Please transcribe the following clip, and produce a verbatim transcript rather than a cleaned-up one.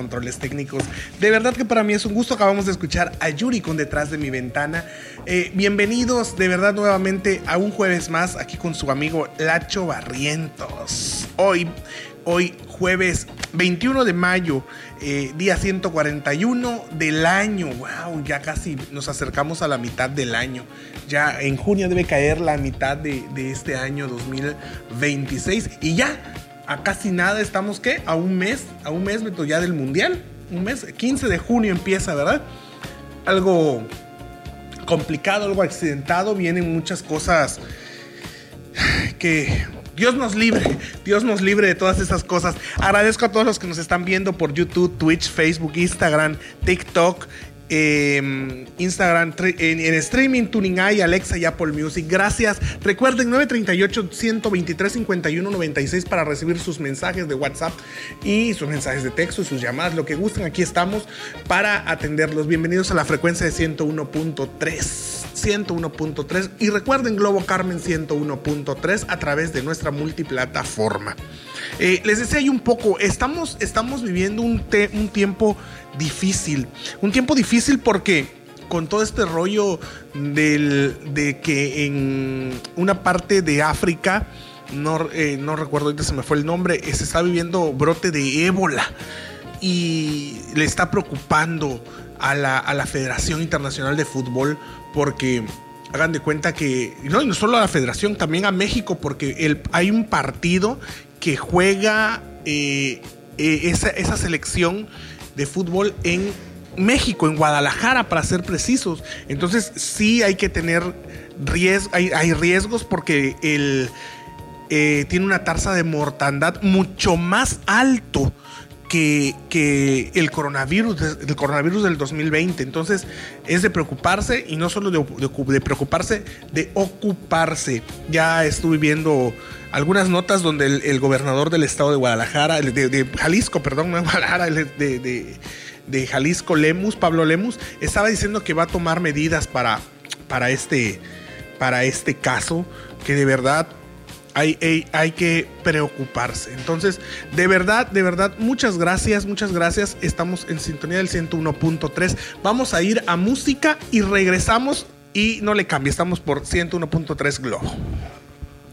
controles técnicos. De verdad que para mí es un gusto. Acabamos de escuchar a Yuri con Detrás de mi ventana. Eh, bienvenidos de verdad nuevamente a un jueves más aquí con su amigo Lacho Barrientos. Hoy, hoy jueves veintiuno de mayo, eh, día ciento cuarenta y uno del año. Wow, ya casi nos acercamos a la mitad del año. Ya en junio debe caer la mitad de, de este año dos mil veintiséis y ya a casi nada estamos, ¿qué? A un mes, a un mes, Beto, ya del mundial. Un mes, quince de junio empieza, ¿verdad? Algo complicado, algo accidentado. Vienen muchas cosas que Dios nos libre, Dios nos libre de todas esas cosas. Agradezco a todos los que nos están viendo por YouTube, Twitch, Facebook, Instagram, TikTok, eh, Instagram, en, en streaming, Tuning I, Alexa y Apple Music. Gracias. Recuerden nueve tres ocho, uno dos tres, cinco uno nueve seis para recibir sus mensajes de WhatsApp y sus mensajes de texto, sus llamadas, lo que gusten. Aquí estamos para atenderlos. Bienvenidos a la frecuencia de ciento uno punto tres. ciento uno punto tres y recuerden Globo Carmen ciento uno punto tres a través de nuestra multiplataforma. Eh, les decía yo un poco, estamos, estamos viviendo un, te, un tiempo difícil, un tiempo difícil porque con todo este rollo del, de que en una parte de África, no, eh, no recuerdo, ahorita se me fue el nombre, eh, se está viviendo brote de ébola y le está preocupando a la, a la Federación Internacional de Fútbol porque hagan de cuenta que, no, y no solo a la Federación, también a México, porque el, hay un partido que juega eh, eh, esa, esa selección de fútbol en México, en Guadalajara, para ser precisos. Entonces sí hay que tener riesgos, hay, hay riesgos porque el, eh, tiene una tasa de mortandad mucho más alto Que, que el coronavirus, el coronavirus del dos mil veinte. Entonces es de preocuparse y no solo de, de, de preocuparse, de ocuparse. Ya estuve viendo algunas notas donde el, el gobernador del estado de Guadalajara, de, de Jalisco, perdón, no de Guadalajara, de, de, de Jalisco, Lemus, Pablo Lemus, estaba diciendo que va a tomar medidas para, para, este, para este caso, que de verdad Hay, hay, hay que preocuparse. Entonces, de verdad, de verdad, muchas gracias, muchas gracias. Estamos en sintonía del ciento uno punto tres. Vamos a ir a música y regresamos. Y no le cambie, estamos por ciento uno punto tres Globo.